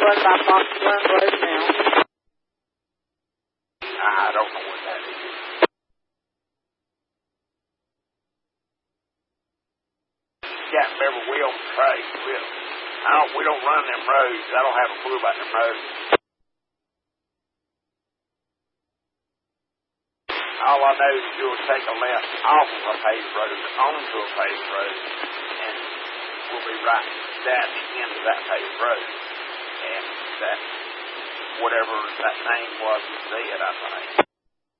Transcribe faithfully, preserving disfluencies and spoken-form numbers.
run by Fox Run Road now. I don't know what that is. Yeah, remember we on the trade. We don't, I don't, we don't run them roads. I don't have a clue about them roads. All I know is you'll take a left off of a paved road onto a paved road, and we'll be right down the end of that paved road. And that, whatever that name was, was dead, I think.